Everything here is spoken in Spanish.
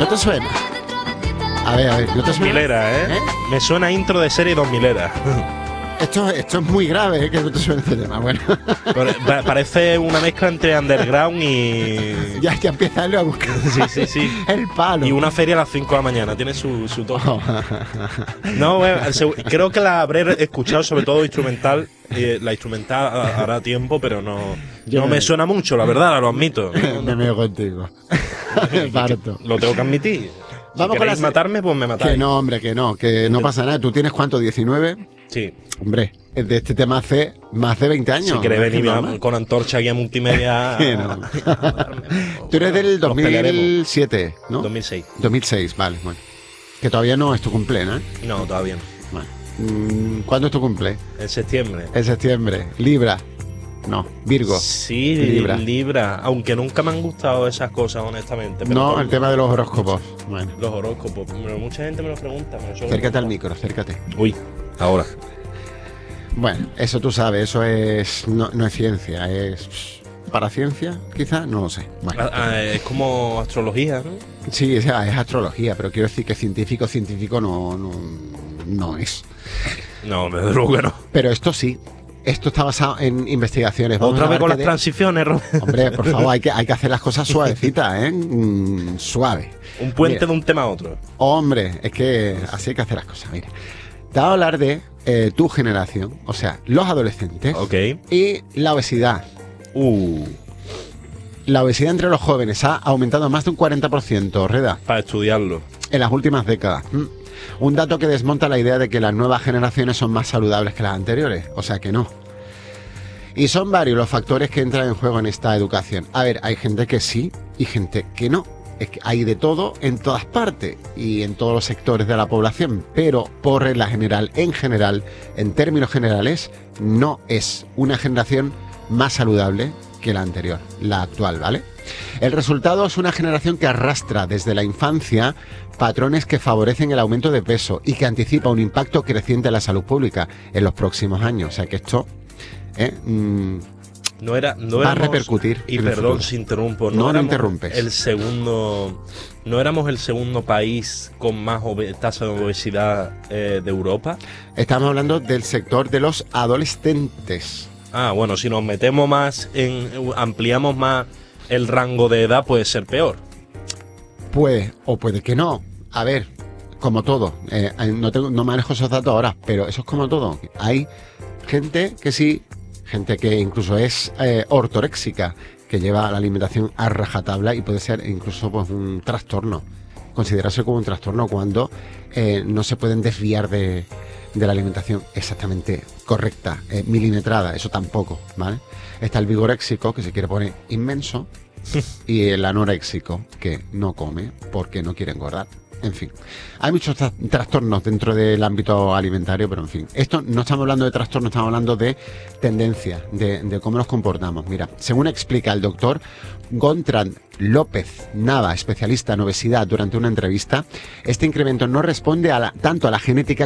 ¿No te suena? A ver, ¿no te suena? Milera, ¿eh? Me suena intro de serie 2000era. Esto es muy grave, que no te suene este tema. Bueno, Parece una mezcla entre Underground y... ya empieza a buscar Sí. el palo. Y una feria a las 5 de la mañana. Tiene su toque. No, bueno, creo que la habré escuchado, sobre todo instrumental. La instrumental hará tiempo, pero no me suena mucho, la verdad, lo admito. Me meo contigo. Parto. Lo tengo que admitir. Vamos Si con queréis matarme, pues me matáis. Que no, hombre, que no pasa nada. ¿Tú tienes cuánto? ¿19? Sí. Hombre, de este tema hace más de 20 años. Si queréis venir con antorcha aquí a multimedia. Que no. Tú eres del 2007, ¿no? 2006. 2006, vale, bueno. Que todavía no es tu cumple, ¿no? No, todavía no. Bueno. ¿Cuándo es tu cumple? En septiembre. En septiembre. Libra. No, Virgo. Sí, Libra. Aunque nunca me han gustado esas cosas, honestamente. Pero no, el tema de los horóscopos. Bueno. Los horóscopos. Pero mucha gente me lo pregunta. Pero acércate al micro, acércate. Uy, ahora. Bueno, eso tú sabes, eso es no es ciencia, es para ciencia, quizá, no lo sé. Bueno, es como astrología, ¿no? Sí, o sea, es astrología, pero quiero decir que científico no es. No, desde luego que no. Pero esto sí. Esto está basado en investigaciones. Vamos otra vez con las transiciones, Robert. Hombre, por favor, hay que hacer las cosas suavecitas, ¿eh? Suave. Un puente de un tema a otro. Hombre, es que así hay que hacer las cosas. Mira, te voy a hablar de tu generación, o sea, los adolescentes. Ok. Y la obesidad. La obesidad entre los jóvenes ha aumentado más de un 40%, Reda. Para estudiarlo. En las últimas décadas. Un dato que desmonta la idea de que las nuevas generaciones son más saludables que las anteriores. O sea que no. Y son varios los factores que entran en juego en esta educación. A ver, hay gente que sí y gente que no. Es que hay de todo en todas partes y en todos los sectores de la población. Pero por regla general, en términos generales, no es una generación más saludable que la anterior, la actual, ¿vale? El resultado es una generación que arrastra desde la infancia patrones que favorecen el aumento de peso y que anticipa un impacto creciente en la salud pública en los próximos años. O sea que esto va a repercutir. Y perdón si interrumpo. No interrumpes. ¿No éramos el segundo país con más tasa de obesidad de Europa? Estamos hablando del sector de los adolescentes. Ah, bueno, si nos metemos más ampliamos más el rango de edad, puede ser peor. Puede, o puede que no. A ver, como todo, no manejo esos datos ahora, pero eso es como todo. Hay gente que sí, gente que incluso es ortoréxica, que lleva la alimentación a rajatabla y puede ser incluso pues un trastorno, considerarse como un trastorno cuando no se pueden desviar de la alimentación exactamente correcta, milimetrada, eso tampoco, ¿vale? Está el vigoréxico, que se quiere poner inmenso, y el anoréxico, que no come porque no quiere engordar. En fin, hay muchos trastornos dentro del ámbito alimentario, pero en fin, esto no estamos hablando de trastornos, estamos hablando de tendencias, de cómo nos comportamos. Mira, según explica el doctor Gontran López Nava, especialista en obesidad, durante una entrevista, este incremento no responde tanto a la genética